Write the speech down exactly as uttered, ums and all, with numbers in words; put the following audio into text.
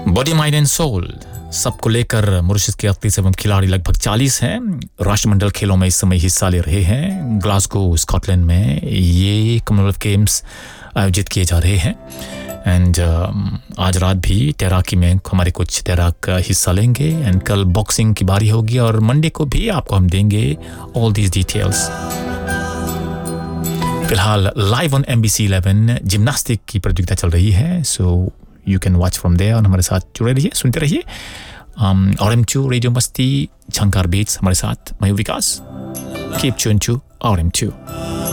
Body mind and soul सबको लेकर Mauritius के अड़तीस एवं खिलाड़ी लगभग चालीस हैं। राष्ट्रमंडल खेलों में इस समय हिस्सा ले रहे हैं। ग्लासगो स्कॉटलैंड में ये कॉमनवेल्थ गेम्स आयोजित किए जा रहे हैं। एंड uh, आज रात भी तैराकी में हमारे कुछ तैराक हिस्सा लेंगे। एंड कल बॉक्सिंग की बारी होगी और मंडे को भी आपको हम देंगे ऑल दीज डिटेल्स। फिलहाल live on MBC eleven gymnastic की प्रतियोगिता चल रही है, so you can watch from there. और हमारे साथ जुड़े रहिए, सुनते रहिए। आर एम टू रेडियो मस्ती झंकार बीट्स हमारे साथ मैं विकास। Keep tune to R M to.